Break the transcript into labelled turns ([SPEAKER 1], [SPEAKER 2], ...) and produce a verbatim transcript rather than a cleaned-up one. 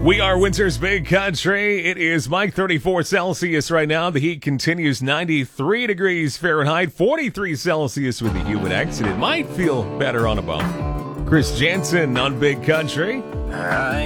[SPEAKER 1] We are Windsor's Big Country. It is Mike thirty-four Celsius right now. The heat continues ninety-three degrees Fahrenheit, forty-three Celsius with the humid X, and it might feel better on a bump. Chris Jansen on Big Country.
[SPEAKER 2] I